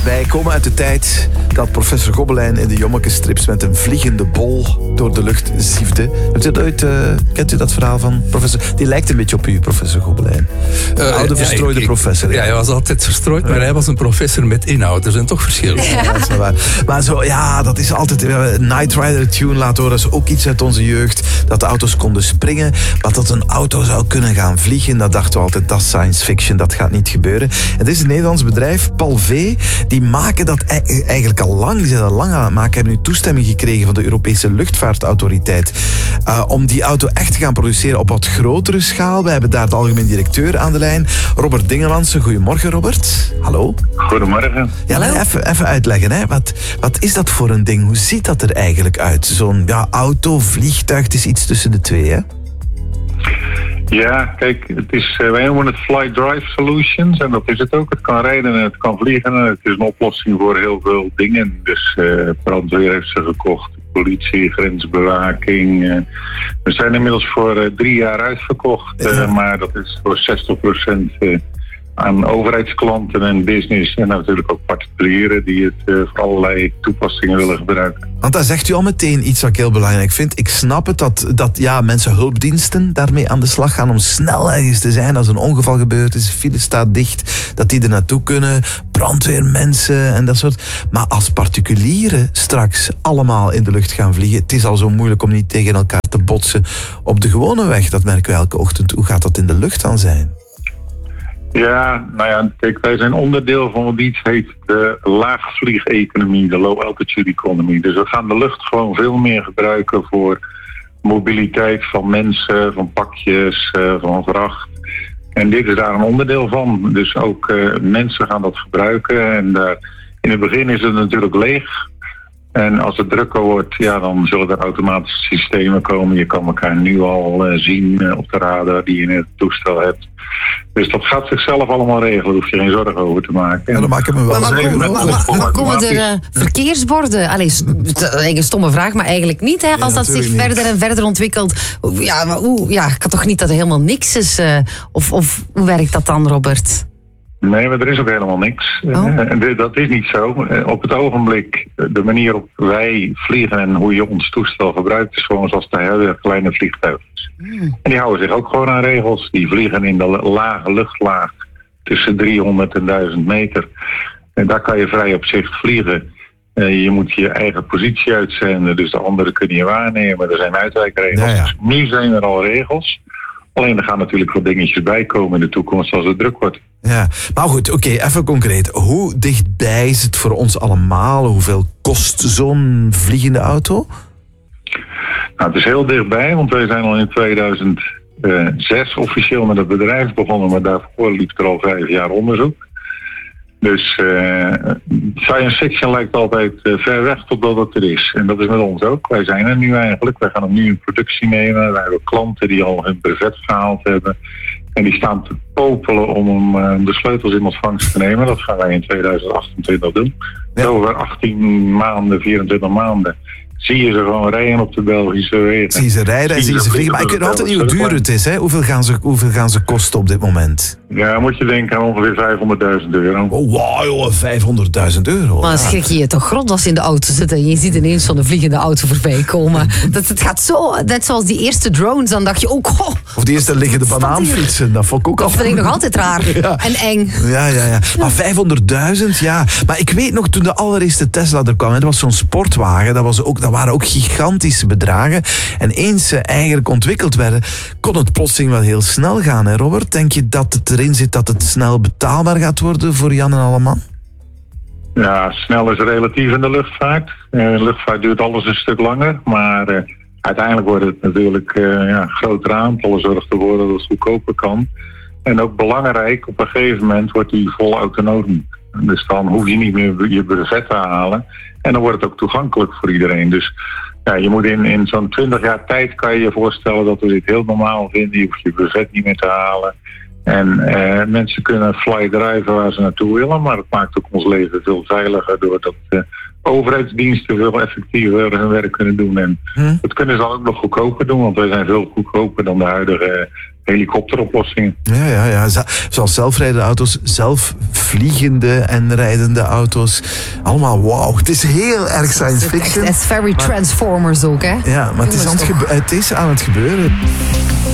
Wij komen uit de tijd dat professor Gobelijn in de Jommeke-strips met een vliegende bol door de lucht ziefde. Kent u dat verhaal van professor? Die lijkt een beetje op u, professor Gobelijn. Oude verstrooide professor. Ja, hij was altijd verstrooid, maar hij was een professor met inhoud. Er zijn toch verschillen. Ja, dat is wel waar. Maar zo, ja, dat is altijd... Knight Rider tune laten horen, dat is ook iets uit onze jeugd. Dat de auto's konden springen. Maar dat een auto zou kunnen gaan vliegen, dat dachten we altijd, dat is science fiction, dat gaat niet gebeuren. En dit is een Nederlands bedrijf, Palvé, die maken dat eigenlijk al lang. Ze zijn al lang aan het maken. Hebben nu toestemming gekregen van de Europese Luchtvaartautoriteit om die auto echt te gaan produceren op wat grotere schaal. We hebben daar de algemeen directeur aan de lijn, Robert Dingelandse. Goedemorgen, Robert. Hallo. Goedemorgen. Ja, even uitleggen. Hè. Wat is dat voor een ding? Hoe ziet dat er eigenlijk uit? Zo'n auto, vliegtuig, het is iets tussen de twee, hè? Ja, kijk, wij noemen het Flight Drive Solutions en dat is het ook. Het kan rijden en het kan vliegen en het is een oplossing voor heel veel dingen. Dus brandweer heeft ze gekocht, politie, grensbewaking. We zijn inmiddels voor 3 jaar uitverkocht, maar dat is voor 60% aan overheidsklanten en business en natuurlijk ook particulieren die het voor allerlei toepassingen willen gebruiken. Want daar zegt u al meteen iets wat ik heel belangrijk vind. Ik snap het dat mensen hulpdiensten daarmee aan de slag gaan om snel ergens te zijn als een ongeval gebeurd is, de file staat dicht, dat die er naartoe kunnen, brandweermensen en dat soort. Maar als particulieren straks allemaal in de lucht gaan vliegen, het is al zo moeilijk om niet tegen elkaar te botsen op de gewone weg. Dat merken we elke ochtend. Hoe gaat dat in de lucht dan zijn? Ja, nou ja, kijk, wij zijn onderdeel van wat iets heet de laagvliegeconomie, de low altitude economy. Dus we gaan de lucht gewoon veel meer gebruiken voor mobiliteit van mensen, van pakjes, van vracht. En dit is daar een onderdeel van. Dus ook mensen gaan dat gebruiken. En in het begin is het natuurlijk leeg. En als het drukker wordt, ja, dan zullen er automatische systemen komen. Je kan elkaar nu al zien op de radar die je in het toestel hebt. Dus dat gaat zichzelf allemaal regelen. Daar hoef je geen zorgen over te maken. Ja, dan maken we wel maar komen er verkeersborden? Allee, een stomme vraag, maar eigenlijk niet. Hè? Als dat zich verder en verder ontwikkelt. Ja, maar ik kan toch niet dat er helemaal niks is? Of hoe werkt dat dan, Robert? Nee, maar er is ook helemaal niks. Dat is niet zo. Op het ogenblik, de manier op wij vliegen en hoe je ons toestel gebruikt, is gewoon zoals de hele kleine vliegtuigjes. En die houden zich ook gewoon aan regels. Die vliegen in de lage luchtlaag tussen 300 en 1000 meter. En daar kan je vrij op zicht vliegen. Je moet je eigen positie uitzenden, dus de anderen kunnen je waarnemen. Er zijn uitwijkregels. Ja. Dus nu zijn er al regels. Alleen er gaan natuurlijk wat dingetjes bij komen in de toekomst als het druk wordt. Ja, maar goed, oké, even concreet. Hoe dichtbij is het voor ons allemaal? Hoeveel kost zo'n vliegende auto? Nou, het is heel dichtbij, want wij zijn al in 2006 officieel met het bedrijf begonnen, maar daarvoor liep er al 5 jaar onderzoek. Dus science fiction lijkt altijd ver weg totdat het er is. En dat is met ons ook. Wij zijn er nu eigenlijk. Wij gaan hem nu in productie nemen. Wij hebben klanten die al hun brevet gehaald hebben. En die staan te popelen om de sleutels in ontvangst te nemen. Dat gaan wij in 2028 doen. Ja. Over 18 maanden, 24 maanden. Zie je ze gewoon rijden op de Belgische wegen. Zie je ze rijden en zie je ze vliegen. Maar ik weet altijd niet hoe duur het is. Hè? Hoeveel gaan ze kosten op dit moment? Ja, moet je denken aan ongeveer €500.000. Oh, wow, joh, €500.000. Maar schrik je toch rot als je in de auto zit en je ziet ineens zo'n vliegende auto voorbij komen. Het gaat zo, net zoals die eerste drones, dan dacht je ook, goh. Of die eerste liggende banaanfietsen, dat vond ik ook al. Dat vind ik nog altijd raar en eng. Ja. Maar 500.000, ja. Maar ik weet nog, toen de allereerste Tesla er kwam, dat was zo'n sportwagen, dat waren ook gigantische bedragen. En eens ze eigenlijk ontwikkeld werden, kon het plotseling wel heel snel gaan, hè Robert? Denk je dat het erin zit dat het snel betaalbaar gaat worden voor Jan en Alleman? Ja, snel is relatief in de luchtvaart. De luchtvaart duurt alles een stuk langer, maar uiteindelijk wordt het natuurlijk grotere aantallen zorgt ervoor dat het goedkoper kan. En ook belangrijk, op een gegeven moment wordt die vol autonoom. Dus dan hoef je niet meer je brevet te halen. En dan wordt het ook toegankelijk voor iedereen. Dus ja, je moet in zo'n 20 jaar tijd kan je je voorstellen dat we dit heel normaal vinden. Je hoeft je brevet niet meer te halen. En mensen kunnen fly driven waar ze naartoe willen. Maar het maakt ook ons leven veel veiliger doordat overheidsdiensten veel effectiever hun werk kunnen doen. En dat kunnen ze dan ook nog goedkoper doen, want wij zijn veel goedkoper dan de huidige helikopteroplossingen. Ja. Zoals zelfrijdende auto's, zelfvliegende en rijdende auto's. Allemaal wauw. Het is heel erg science fiction. Het is very Transformers ook, hè? Ja, maar het is aan het gebeuren.